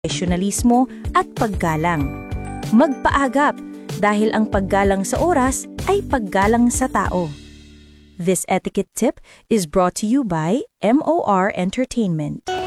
profesionalismo at paggalang. Magpaagap dahil ang paggalang sa oras ay paggalang sa tao. This etiquette tip is brought to you by MOR Entertainment.